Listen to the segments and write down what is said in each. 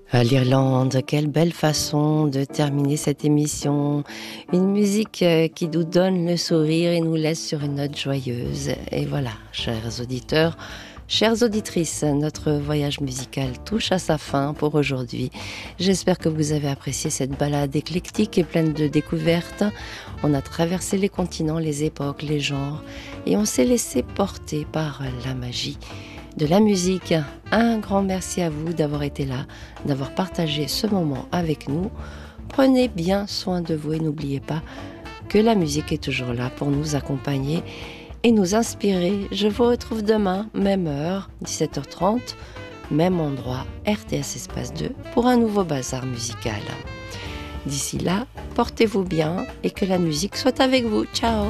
L'Irlande, quelle belle façon de terminer cette émission. Une musique qui nous donne le sourire et nous laisse sur une note joyeuse. Et voilà, chers auditeurs, chères auditrices, notre voyage musical touche à sa fin pour aujourd'hui. J'espère que vous avez apprécié cette balade éclectique et pleine de découvertes. On a traversé les continents, les époques, les genres et on s'est laissé porter par la magie de la musique. Un grand merci à vous d'avoir été là, d'avoir partagé ce moment avec nous. Prenez bien soin de vous et n'oubliez pas que la musique est toujours là pour nous accompagner et nous inspirer. Je vous retrouve demain, même heure, 17h30, même endroit, RTS Espace 2, pour un nouveau bazar musical. D'ici là, portez-vous bien et que la musique soit avec vous. Ciao!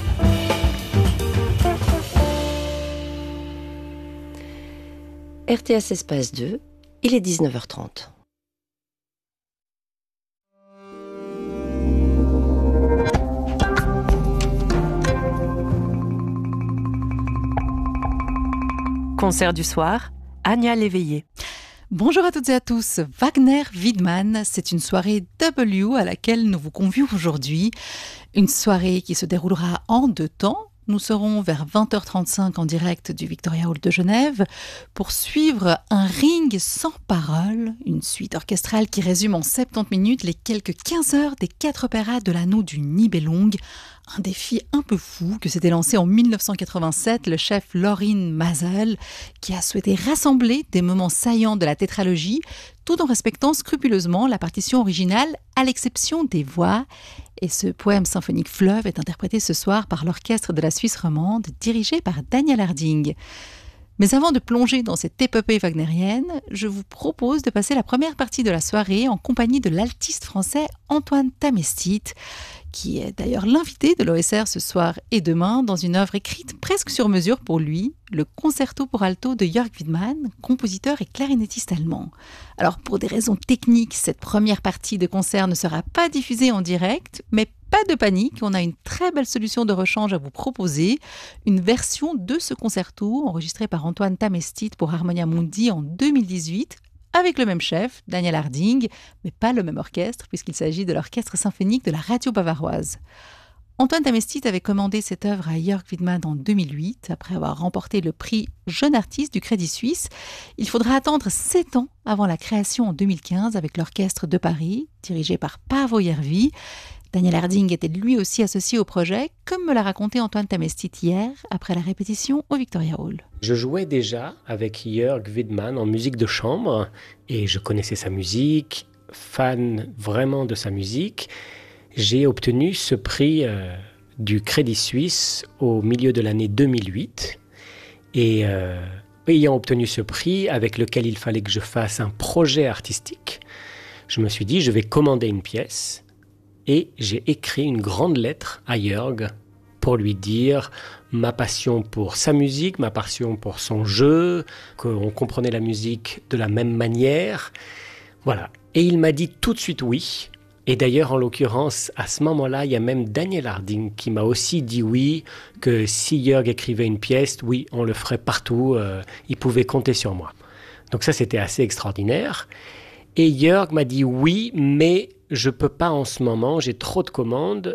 RTS Espace 2, il est 19h30. Concert du soir, Anya Léveillé. Bonjour à toutes et à tous. Wagner Wiedmann, c'est une soirée W à laquelle nous vous convions aujourd'hui. Une soirée qui se déroulera en 2 temps. Nous serons vers 20h35 en direct du Victoria Hall de Genève pour suivre un ring sans parole, une suite orchestrale qui résume en 70 minutes les quelques 15 heures des 4 opéras de l'anneau du Nibelung. Un défi un peu fou que s'était lancé en 1987 le chef Lorin Maazel, qui a souhaité rassembler des moments saillants de la tétralogie tout en respectant scrupuleusement la partition originale à l'exception des voix. Et ce poème symphonique fleuve est interprété ce soir par l'orchestre de la Suisse romande dirigé par Daniel Harding. Mais avant de plonger dans cette épopée wagnérienne, je vous propose de passer la première partie de la soirée en compagnie de l'altiste français Antoine Tamestit, qui est d'ailleurs l'invité de l'OSR ce soir et demain dans une œuvre écrite presque sur mesure pour lui, le concerto pour alto de Jörg Wiedmann, compositeur et clarinettiste allemand. Alors pour des raisons techniques, cette première partie de concert ne sera pas diffusée en direct, mais pas de panique, on a une très belle solution de rechange à vous proposer, une version de ce concerto enregistré par Antoine Tamestit pour Harmonia Mundi en 2018, avec le même chef, Daniel Harding, mais pas le même orchestre, puisqu'il s'agit de l'orchestre symphonique de la radio bavaroise. Antoine Tamestit avait commandé cette œuvre à Jörg Wiedmann en 2008, après avoir remporté le prix Jeune artiste du Crédit Suisse. Il faudra attendre 7 ans avant la création en 2015 avec l'orchestre de Paris, dirigé par Paavo Järvi. Daniel Harding était lui aussi associé au projet, comme me l'a raconté Antoine Tamestit hier, après la répétition au Victoria Hall. Je jouais déjà avec Jörg Wiedmann en musique de chambre et je connaissais sa musique, fan vraiment de sa musique. J'ai obtenu ce prix du Crédit Suisse au milieu de l'année 2008 et ayant obtenu ce prix avec lequel il fallait que je fasse un projet artistique, je me suis dit je vais commander une pièce. Et j'ai écrit une grande lettre à Jörg pour lui dire ma passion pour sa musique, ma passion pour son jeu, qu'on comprenait la musique de la même manière. Voilà. Et il m'a dit tout de suite oui. Et d'ailleurs, en l'occurrence, à ce moment-là, il y a même Daniel Harding qui m'a aussi dit oui, que si Jörg écrivait une pièce, oui, on le ferait partout, il pouvait compter sur moi. Donc ça, c'était assez extraordinaire. Et Jörg m'a dit oui, mais je ne peux pas en ce moment, j'ai trop de commandes.